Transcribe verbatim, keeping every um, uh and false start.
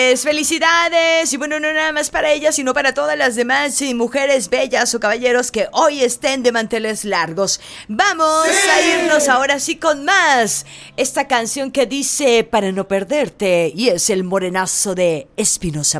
Felicidades, y bueno, no nada más para ella, sino para todas las demás y mujeres bellas o caballeros que hoy estén de manteles largos. Vamos ¡sí! A irnos ahora sí con más. Esta canción que dice Para no perderte, y es el morenazo de Espinoza